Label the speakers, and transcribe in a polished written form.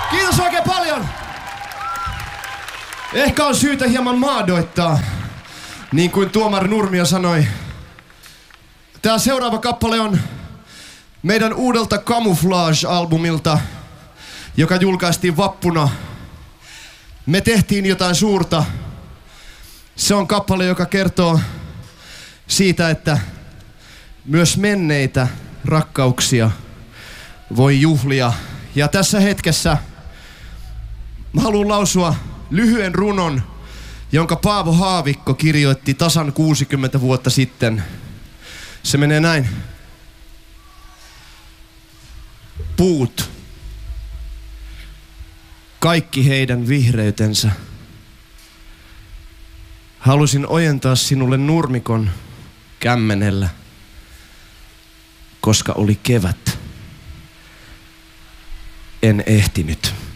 Speaker 1: Kiitos oikein paljon. Ehkä on syytä hieman maadoittaa, niin kuin Tuomari Nurmio sanoi. Tää seuraava kappale on meidän uudelta Camouflage-albumilta, joka julkaistiin vappuna. Me tehtiin jotain suurta. Se on kappale, joka kertoo siitä, että myös menneitä rakkauksia voi juhlia. Ja tässä hetkessä mä haluan lausua lyhyen runon, jonka Paavo Haavikko kirjoitti tasan 60 vuotta sitten. Se menee näin. Puut, kaikki heidän vihreytensä. Halusin ojentaa sinulle nurmikon kämmenellä, koska oli kevät. En ehtinyt.